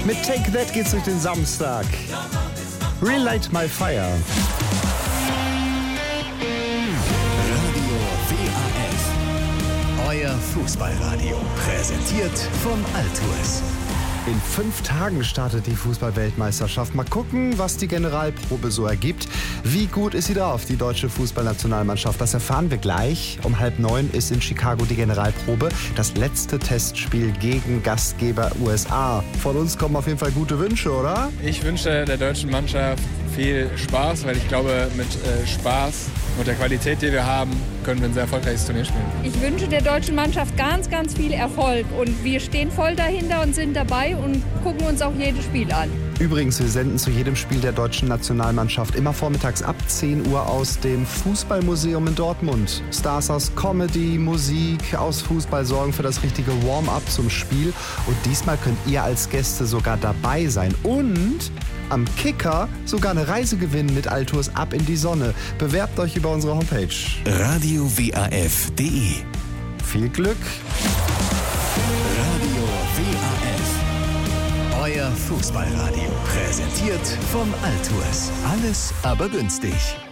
Mit Take That geht's durch den Samstag. Relight My Fire. Radio WAF. Euer Fußballradio. Präsentiert von Altues. In 5 Tagen startet die Fußball-Weltmeisterschaft. Mal gucken, was die Generalprobe so ergibt. Wie gut ist sie drauf, die deutsche Fußballnationalmannschaft? Das erfahren wir gleich. Um 8:30 ist in Chicago die Generalprobe. Das letzte Testspiel gegen Gastgeber USA. Von uns kommen auf jeden Fall gute Wünsche, oder? Ich wünsche der deutschen Mannschaft viel Spaß, weil ich glaube, mit Spaß und der Qualität, die wir haben, können wir ein sehr erfolgreiches Turnier spielen. Ich wünsche der deutschen Mannschaft ganz, ganz viel Erfolg. Und wir stehen voll dahinter und sind dabei und gucken uns auch jedes Spiel an. Übrigens, wir senden zu jedem Spiel der deutschen Nationalmannschaft immer vormittags ab 10 Uhr aus dem Fußballmuseum in Dortmund. Stars aus Comedy, Musik, aus Fußball sorgen für das richtige Warm-up zum Spiel. Und diesmal könnt ihr als Gäste sogar dabei sein. Und am Kicker sogar eine Reise gewinnen mit Altours Ab in die Sonne. Bewerbt euch über unsere Homepage. RadioWAF.de. Viel Glück! Radio WAF. Euer Fußballradio. Präsentiert von Altues. Alles aber günstig.